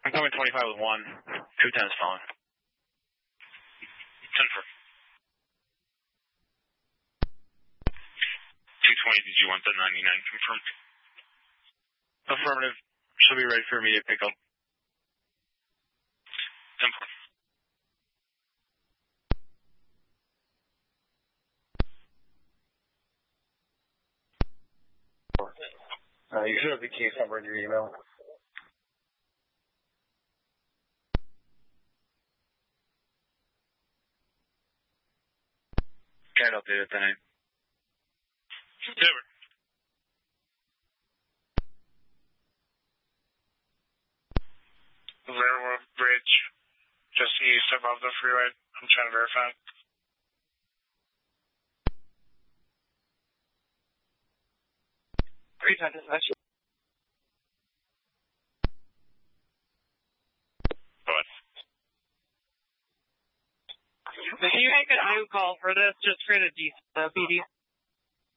I'm coming 25 with 1. 210's phone. 10 for 220, did you want the 99 confirmed? Affirmative. She'll be ready for immediate pickup. 10 for. You should have the case number in your email. Can't update it tonight. Never. Railroad Bridge, just east above the freeway. I'm trying to verify. Great, that's Can you make an IO call for this? Just create a PD.